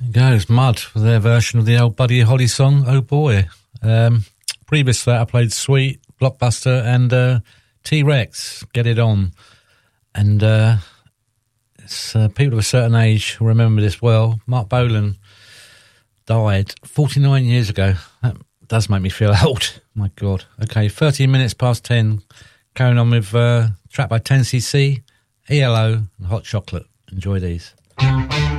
Goes Mud for their version of the old Buddy Holly song, Oh Boy. Previous to that, I played Sweet, Blockbuster, and T-Rex, Get It On. And it's, people of a certain age will remember this well. Mark Bolan died 49 years ago. That does make me feel old. My God. Okay, 13 minutes past 10. Carrying on with track by 10cc, ELO, and Hot Chocolate. Enjoy these.